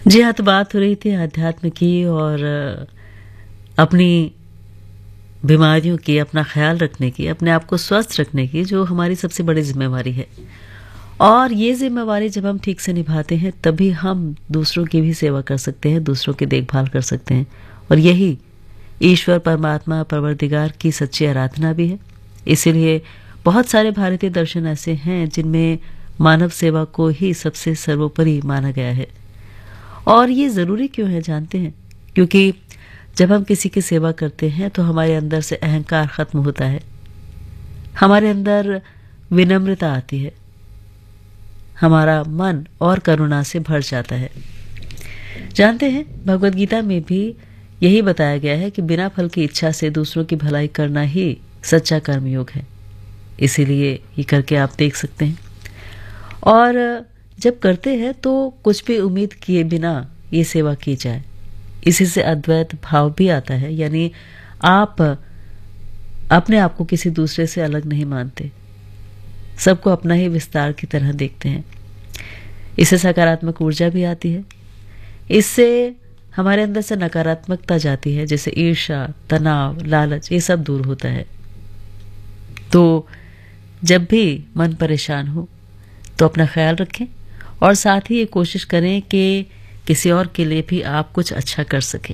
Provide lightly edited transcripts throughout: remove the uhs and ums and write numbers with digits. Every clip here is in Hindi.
जी हाँ, तो बात हो रही थी आध्यात्म की और अपनी बीमारियों की, अपना ख़्याल रखने की, अपने आप को स्वस्थ रखने की, जो हमारी सबसे बड़ी ज़िम्मेवारी है। और ये ज़िम्मेवारी जब हम ठीक से निभाते हैं, तभी हम दूसरों की भी सेवा कर सकते हैं, दूसरों की देखभाल कर सकते हैं। और यही ईश्वर, परमात्मा, परवरदिगार की सच्ची आराधना भी है। इसीलिए बहुत सारे भारतीय दर्शन ऐसे हैं जिनमें मानव सेवा को ही सबसे सर्वोपरि माना गया है। और ये ज़रूरी क्यों है जानते हैं? क्योंकि जब हम किसी की सेवा करते हैं तो हमारे अंदर से अहंकार खत्म होता है, हमारे अंदर विनम्रता आती है, हमारा मन और करुणा से भर जाता है। जानते हैं, भगवत गीता में भी यही बताया गया है कि बिना फल की इच्छा से दूसरों की भलाई करना ही सच्चा कर्मयोग है। इसीलिए ये करके आप देख सकते हैं। और जब करते हैं तो कुछ भी उम्मीद किए बिना ये सेवा की जाए, इसी से अद्वैत भाव भी आता है। यानी आप अपने आप को किसी दूसरे से अलग नहीं मानते, सबको अपना ही विस्तार की तरह देखते हैं। इससे सकारात्मक ऊर्जा भी आती है। इससे हमारे अंदर से नकारात्मकता जाती है, जैसे ईर्ष्या, तनाव, लालच, ये सब दूर होता है। तो जब भी मन परेशान हो तो अपना ख्याल रखें और साथ ही ये कोशिश करें कि किसी और के लिए भी आप कुछ अच्छा कर सकें।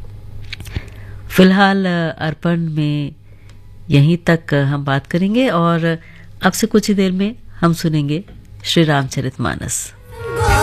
फिलहाल अर्पण में यहीं तक हम बात करेंगे और अब से कुछ ही देर में हम सुनेंगे श्री रामचरितमानस।